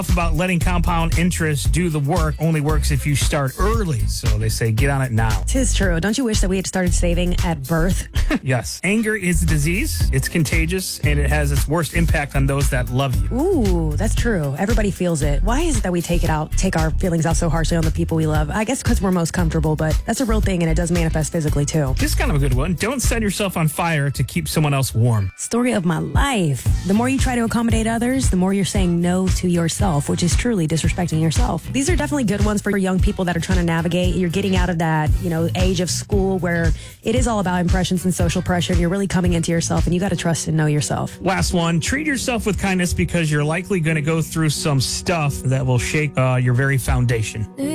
about letting compound interest do the work only works if you start early. So they say get on it now. Tis true. Don't you wish that we had started saving at birth? Yes. Anger is a disease. It's contagious, and it has its worst impact on those that love you. Ooh, that's true. Everybody feels it. Why is it that we take our feelings out so harshly on the people we love? I guess because we're most comfortable, but that's a real thing, and it does manifest physically, too. This is kind of a good one. Don't set yourself on fire to keep someone else warm. Story of my life. The more you try to accommodate others, the more you're saying no to yourself, which is truly disrespecting yourself. These are definitely good ones for young people that are trying to navigate. You're getting out of that, age of school where it is all about impressions and social pressure, and you're really coming into yourself, and you got to trust and know yourself. Last one, treat yourself with kindness because you're likely going to go through some stuff that will shake your very foundation.